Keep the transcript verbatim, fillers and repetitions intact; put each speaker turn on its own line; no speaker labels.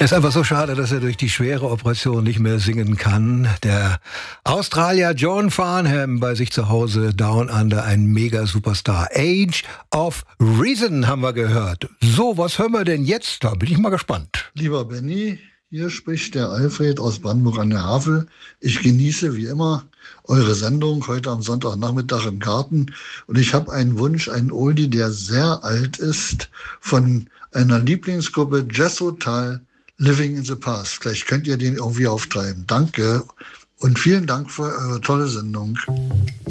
Es ist einfach so schade, dass er durch die schwere Operation nicht mehr singen kann. Der Australier John Farnham bei sich zu Hause, Down Under, ein Mega-Superstar. Age of Reason haben wir gehört. So, was hören wir denn jetzt? Da bin ich mal gespannt.
Lieber Benny, hier spricht der Alfred aus Brandenburg an der Havel. Ich genieße wie immer eure Sendung heute am Sonntagnachmittag im Garten. Und ich habe einen Wunsch, einen Oldie, der sehr alt ist, von einer Lieblingsgruppe Jazz Total, Living in the Past. Vielleicht könnt ihr den irgendwie auftreiben. Danke und vielen Dank für eure tolle Sendung.